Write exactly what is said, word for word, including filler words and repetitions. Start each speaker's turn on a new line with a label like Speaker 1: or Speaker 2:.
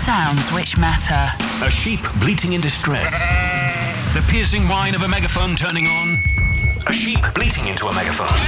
Speaker 1: sounds which matter.
Speaker 2: A sheep bleating in distress. The piercing whine of a megaphone turning on. A sheep bleating into a megaphone.